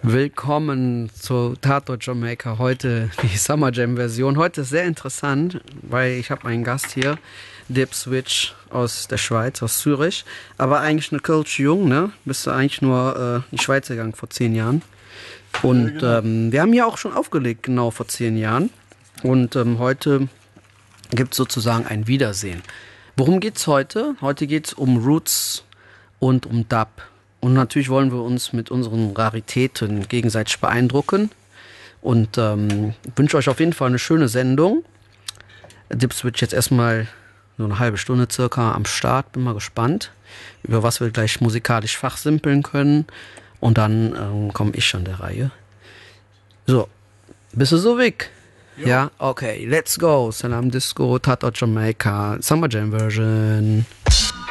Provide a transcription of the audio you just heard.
Willkommen zu Tatort Jamaika. Heute die Summer Jam Version. Heute ist sehr interessant, weil ich habe einen Gast hier, Dip Switch aus der Schweiz, aus Zürich. Aber eigentlich eine Kölsche Jung, ne? Bist du eigentlich nur in die Schweiz gegangen vor 10 Jahren. Und Ja, genau. wir haben ja auch schon aufgelegt, genau vor 10 Jahren. Und heute gibt es sozusagen ein Wiedersehen. Worum geht's heute? Heute geht's um Roots und um Dub. Und natürlich wollen wir uns mit unseren Raritäten gegenseitig beeindrucken. Und wünsche euch auf jeden Fall eine schöne Sendung. Dips wird jetzt erstmal so eine halbe Stunde circa am Start. Bin mal gespannt, über was wir gleich musikalisch fachsimpeln können. Und dann komme ich an der Reihe. So, bist du so weg? Jo. Ja, okay, let's go. Salam Disco, Tatort Jamaika, Summer Jam Version.